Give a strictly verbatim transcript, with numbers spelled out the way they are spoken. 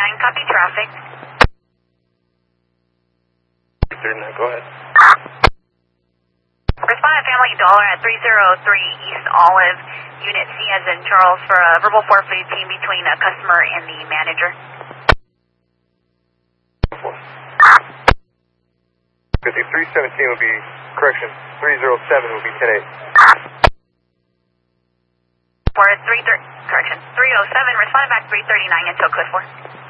thirty-nine, copy traffic. thirty-nine, go ahead. Respondent Family Dollar at three oh three East Olive, Unit C as in Charles, for a verbal forfeit team between a customer and the manager. three seventeen will be, correction, three oh seven will be ten eight. For three thirty, correction, three oh seven, responding back three thirty-nine until code four.